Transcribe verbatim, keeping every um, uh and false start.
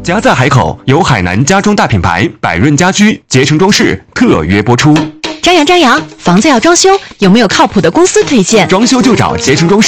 家在海口，由海南家装大品牌百润家居捷成装饰特约播出。 张扬，张扬，房子要装修，有没有靠谱的公司推荐？ 装修就找捷成装饰。